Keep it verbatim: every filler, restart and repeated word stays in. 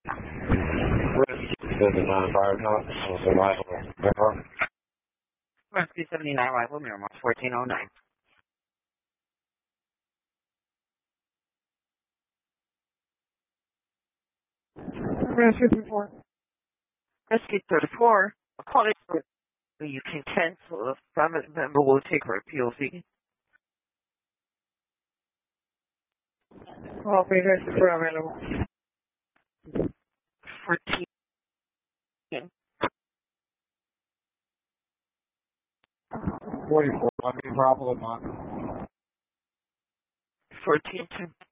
Rescue seventy-nine, arrival, Miramar. Rescue seventy-nine, arrival, Miramar, fourteen oh nine. Rescue thirty-four. Rescue thirty-four, according to you can cancel if private member will take her P O V. Copy, rescue four available. fourteen. forty-four, I'll be problem on. fourteen two.